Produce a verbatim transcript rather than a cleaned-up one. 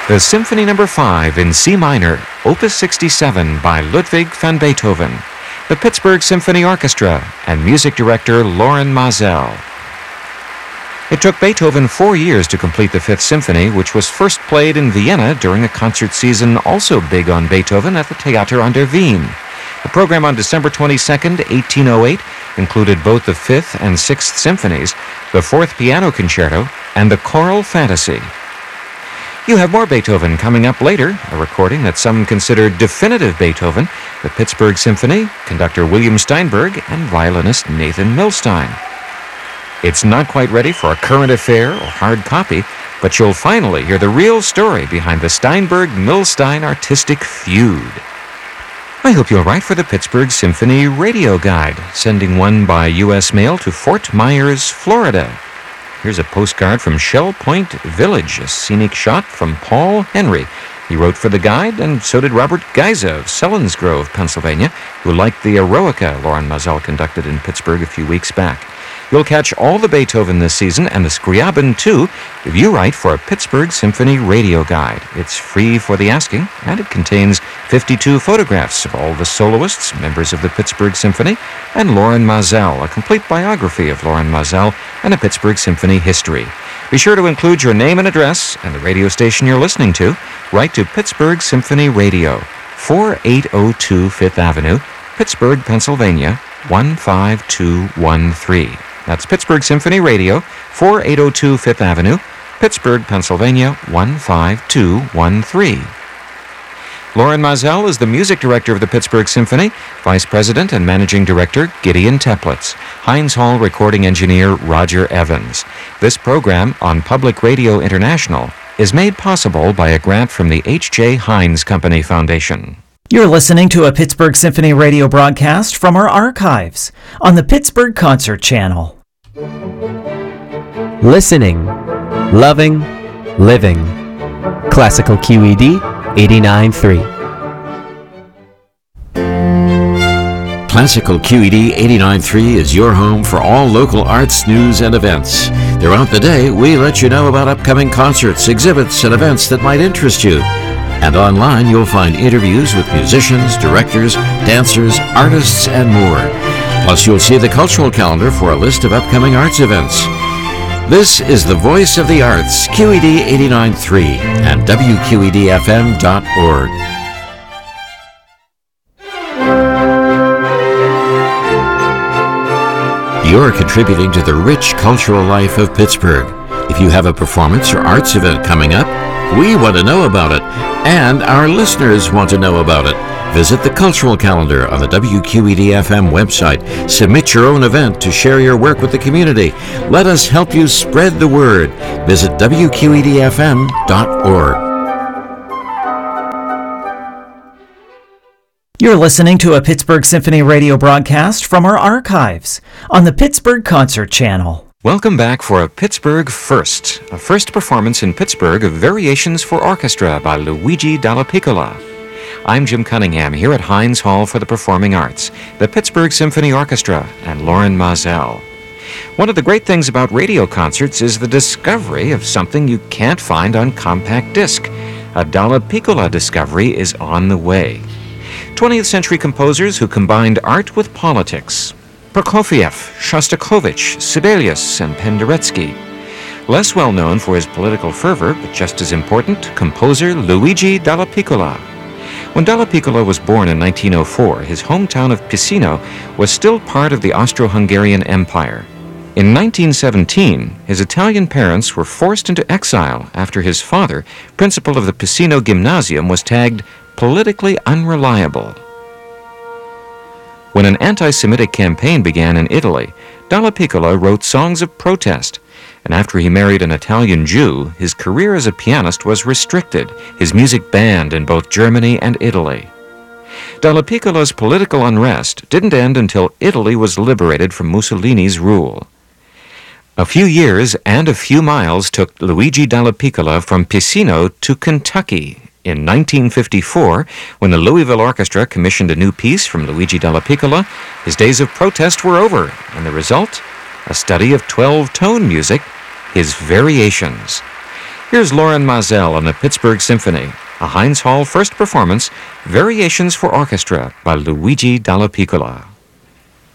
the Symphony Number five in C minor, Opus sixty-seven by Ludwig van Beethoven, the Pittsburgh Symphony Orchestra, and music director Lorin Maazel. It took Beethoven four years to complete the Fifth Symphony, which was first played in Vienna during a concert season also big on Beethoven at the Theater an der Wien. The program on December twenty-second, eighteen oh eight, included both the Fifth and Sixth Symphonies, the Fourth Piano Concerto, and the Choral Fantasy. You have more Beethoven coming up later, a recording that some consider definitive Beethoven, the Pittsburgh Symphony, conductor William Steinberg, and violinist Nathan Milstein. It's not quite ready for a current affair or hard copy, but you'll finally hear the real story behind the Steinberg-Milstein artistic feud. I hope you'll write for the Pittsburgh Symphony Radio Guide, sending one by U S mail to Fort Myers, Florida. Here's a postcard from Shell Point Village, a scenic shot from Paul Henry. He wrote for the guide, and so did Robert Geiza of Selinsgrove, Pennsylvania, who liked the Eroica Lorin Maazel conducted in Pittsburgh a few weeks back. You'll catch all the Beethoven this season, and the Scriabin too, if you write for a Pittsburgh Symphony Radio Guide. It's free for the asking, and it contains fifty-two photographs of all the soloists, members of the Pittsburgh Symphony, and Lorin Maazel, a complete biography of Lorin Maazel and a Pittsburgh Symphony history. Be sure to include your name and address and the radio station you're listening to. Write to Pittsburgh Symphony Radio, forty-eight oh two Fifth Avenue, Pittsburgh, Pennsylvania, one five two one three. That's Pittsburgh Symphony Radio, forty-eight oh two Fifth Avenue, Pittsburgh, Pennsylvania, one five two one three. Lorin Maazel is the music director of the Pittsburgh Symphony, vice president and managing director Gideon Teplitz, Heinz Hall recording engineer Roger Evans. This program on Public Radio International is made possible by a grant from the H J Heinz Company Foundation. You're listening to a Pittsburgh Symphony radio broadcast from our archives on the Pittsburgh Concert Channel. Listening, loving, living. Classical Q E D eighty-nine point three. Classical Q E D eighty-nine point three is your home for all local arts, news, and events. Throughout the day, we let you know about upcoming concerts, exhibits, and events that might interest you. And online, you'll find interviews with musicians, directors, dancers, artists, and more. Plus, you'll see the cultural calendar for a list of upcoming arts events. This is the Voice of the Arts, Q E D eighty-nine point three and W Q E D F M dot org. You're contributing to the rich cultural life of Pittsburgh. If you have a performance or arts event coming up, we want to know about it, and our listeners want to know about it. Visit the cultural calendar on the W Q E D F M website. Submit your own event to share your work with the community. Let us help you spread the word. Visit W Q E D F M dot org. You're listening to a Pittsburgh Symphony radio broadcast from our archives on the Pittsburgh Concert Channel. Welcome back for a Pittsburgh First, a first performance in Pittsburgh of Variations for Orchestra by Luigi Dallapiccola. I'm Jim Cunningham here at Heinz Hall for the Performing Arts, the Pittsburgh Symphony Orchestra, and Lorin Maazel. One of the great things about radio concerts is the discovery of something you can't find on compact disc. A Dallapiccola discovery is on the way. twentieth century composers who combined art with politics. Prokofiev, Shostakovich, Sibelius, and Penderecki. Less well known for his political fervor, but just as important, composer Luigi Dallapiccola. When Dallapiccola was born in nineteen oh four, his hometown of Pisino was still part of the Austro-Hungarian Empire. In nineteen seventeen, his Italian parents were forced into exile after his father, principal of the Pisino Gymnasium, was tagged politically unreliable. When an anti-Semitic campaign began in Italy, Dallapiccola wrote songs of protest, and after he married an Italian Jew, his career as a pianist was restricted, his music banned in both Germany and Italy. Dallapiccola's political unrest didn't end until Italy was liberated from Mussolini's rule. A few years and a few miles took Luigi Dallapiccola from Pisino to Kentucky. In nineteen fifty-four, when the Louisville Orchestra commissioned a new piece from Luigi Dallapiccola, his days of protest were over, and the result? A study of twelve-tone music, his Variations. Here's Lauren Mazel on the Pittsburgh Symphony, a Heinz Hall first performance, Variations for Orchestra by Luigi Dalla Piccola.